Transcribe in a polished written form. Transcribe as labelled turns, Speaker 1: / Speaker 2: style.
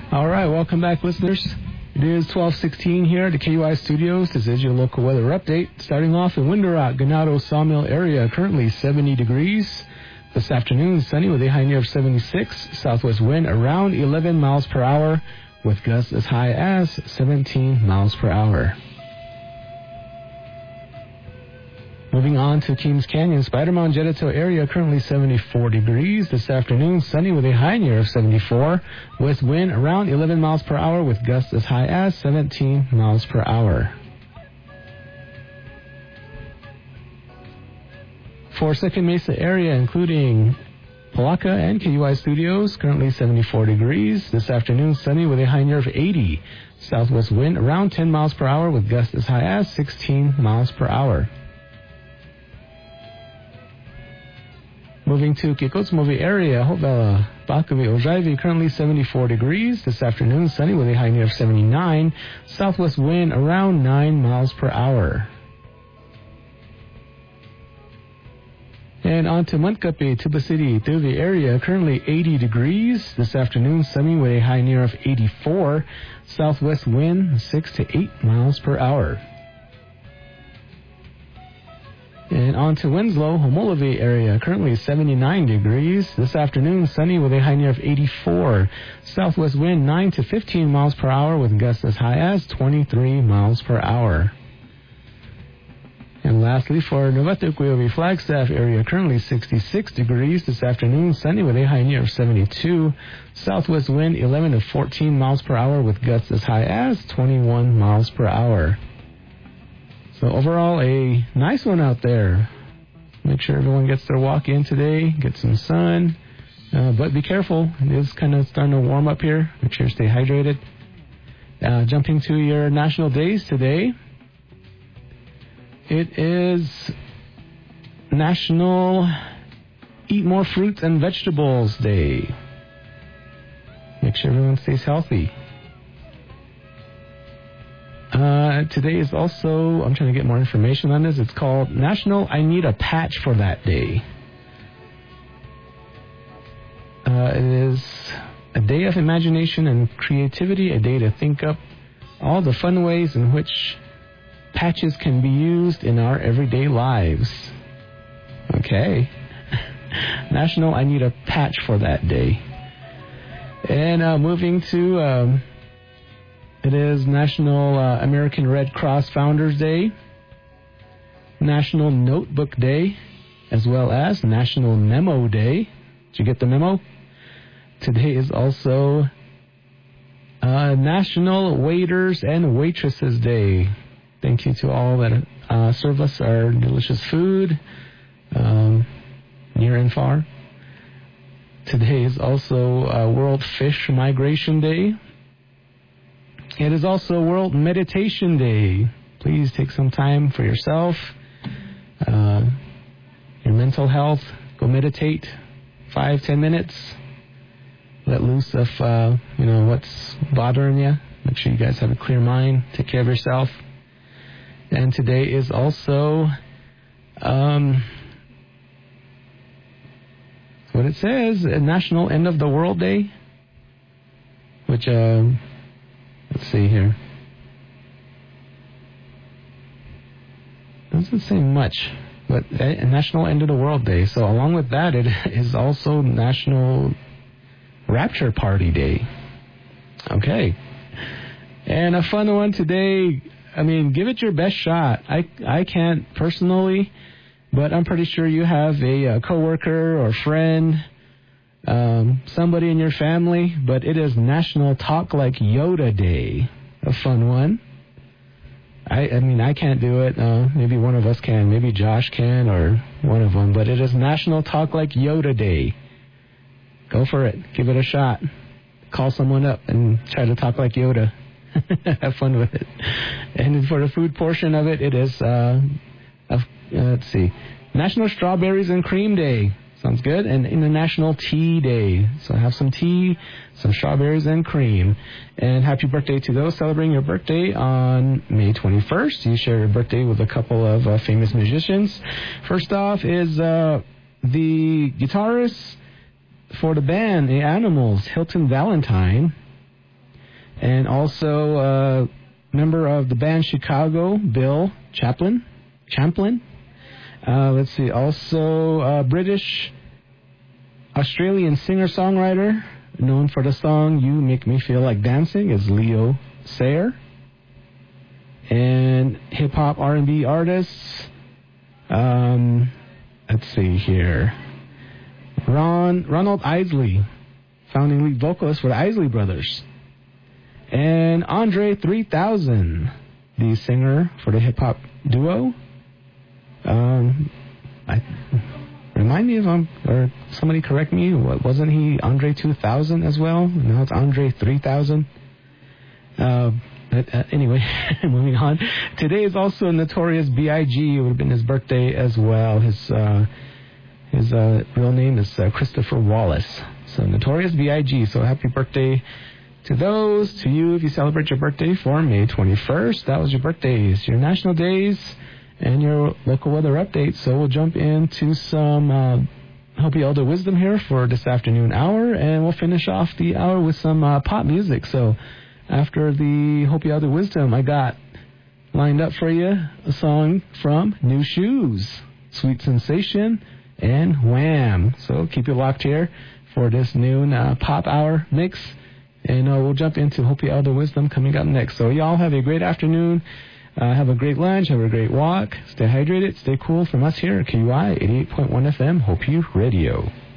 Speaker 1: All right, welcome back, listeners. It is 12:16 here at the KUI studios. This is your local weather update. Starting off in Window Ganado Sawmill area, currently 70 degrees. This afternoon, sunny with a high near of 76. Southwest wind around 11 miles per hour with gusts as high as 17 miles per hour. Moving on to Keams Canyon, Spider Mountain Jettito area, currently 74 degrees. This afternoon, sunny with a high near of 74. West wind around 11 miles per hour with gusts as high as 17 miles per hour. For Second Mesa area, including Palaka and KUI studios, currently 74 degrees. This afternoon, sunny with a high near of 80. Southwest wind around 10 miles per hour with gusts as high as 16 miles per hour. Moving to Kikotsmovi area, Hobela, Bakavi, Ojaivi, currently 74 degrees. This afternoon, sunny with a high near of 79. Southwest wind around 9 miles per hour. And on to Montcape, Tuba City, Tuvi area, currently 80 degrees. This afternoon, sunny with a high near of 84. Southwest wind 6 to 8 miles per hour. And on to Winslow, Homolovi area, currently 79 degrees. This afternoon, sunny with a high near of 84. Southwest wind 9 to 15 miles per hour with gusts as high as 23 miles per hour. And lastly, for Novatukuyovi, Flagstaff area, currently 66 degrees. This afternoon, sunny with a high near of 72. Southwest wind 11 to 14 miles per hour with gusts as high as 21 miles per hour. So overall, a nice one out there. Make sure everyone gets their walk in today, get some sun. But be careful. It is kind of starting to warm up here. Make sure you stay hydrated. Jumping to your national days today. It is National Eat More Fruits and Vegetables Day. Make sure everyone stays healthy. Today is also, I'm trying to get more information on this, it's called National I Need a Patch for That Day. It is a day of imagination and creativity, a day to think up all the fun ways in which patches can be used in our everyday lives. Okay. National I Need a Patch for That Day. And moving to... it is National American Red Cross Founders Day, National Notebook Day, as well as National Memo Day. Did you get the memo? Today is also National Waiters and Waitresses Day. Thank you to all that serve us our delicious food, near and far. Today is also World Fish Migration Day. It is also World Meditation Day. Please take some time for yourself, your mental health. Go meditate 5-10 minutes. Let loose of what's bothering you. Make sure you guys have a clear mind. Take care of yourself. And today is also what it says, National End of the World Day, which let's see here. Doesn't say much, but National End of the World Day. So along with that, it is also National Rapture Party Day. Okay. And a fun one today. I mean, give it your best shot. I can't personally, but I'm pretty sure you have a coworker or friend, somebody in your family, but it is National Talk Like Yoda Day. A fun one. I mean, I can't do it. Maybe one of us can. Maybe Josh can, or one of them. But it is National Talk Like Yoda Day. Go for it. Give it a shot. Call someone up and try to talk like Yoda. Have fun with it. And for the food portion of it, it is, let's see, National Strawberries and Cream Day. Sounds good. And International Tea Day. So have some tea, some strawberries and cream. And happy birthday to those celebrating your birthday on May 21st. You share your birthday with a couple of famous musicians. First off is the guitarist for the band, The Animals, Hilton Valentine. And also member of the band Chicago, Bill Champlin. Let's see. Also British Australian singer-songwriter known for the song You Make Me Feel Like Dancing is Leo Sayer. And hip-hop R&B artists, let's see here. Ronald Isley, founding lead vocalist for the Isley Brothers. And Andre 3000, the singer for the hip-hop duo. Remind me if or somebody correct me, wasn't he Andre 2000 as well? Now it's Andre 3000. Anyway, moving on. Today is also Notorious B.I.G. It would have been his birthday as well. His real name is Christopher Wallace. So Notorious B.I.G. So happy birthday to those, to you if you celebrate your birthday for May 21st. That was your birthdays, your national days, and your local weather updates. So we'll jump into some Hopi Elder Wisdom here for this afternoon hour, and we'll finish off the hour with some pop music. So after the Hopi Elder Wisdom, I got lined up for you a song from New Shoes, Sweet Sensation, and Wham. So keep it locked here for this noon pop hour mix, and we'll jump into Hopi Elder Wisdom coming up next. So y'all have a great afternoon. Have a great lunch. Have a great walk. Stay hydrated. Stay cool from us here at KUI 88.1 FM Hopi Radio.